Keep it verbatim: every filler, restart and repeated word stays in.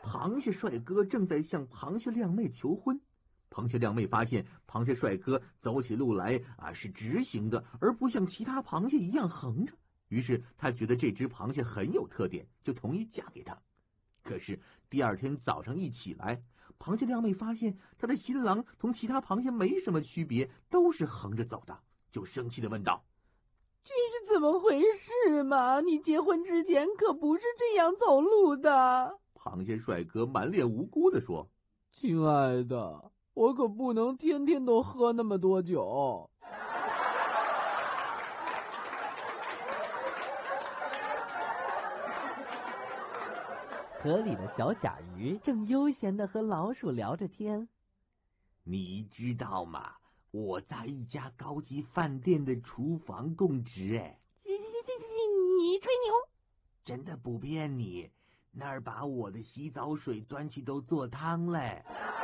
螃蟹帅哥正在向螃蟹靓妹求婚。螃蟹靓妹发现螃蟹帅哥走起路来啊是直行的，而不像其他螃蟹一样横着。于是她觉得这只螃蟹很有特点，就同意嫁给他。可是第二天早上一起来，螃蟹靓妹发现她的新郎同其他螃蟹没什么区别，都是横着走的，就生气的问道： 这是怎么回事嘛？你结婚之前可不是这样走路的。 螃蟹帅哥满脸无辜的说： 亲爱的，我可不能天天都喝那么多酒。 河里的小甲鱼正悠闲地和老鼠聊着天。 你知道吗？我在一家高级饭店的厨房供职。哎， 你吹牛？ 真的不骗你，那儿把我的洗澡水端去都做汤嘞。